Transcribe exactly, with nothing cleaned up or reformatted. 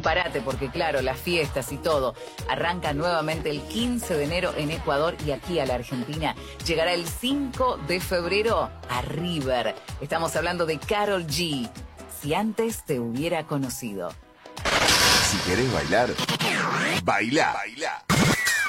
parate porque claro, las fiestas y todo arrancan nuevamente el quince de enero en Ecuador y aquí a la Argentina llegará el cinco de febrero a River. Estamos hablando de Karol G. Si antes te hubiera conocido. Si querés bailar, baila. Baila.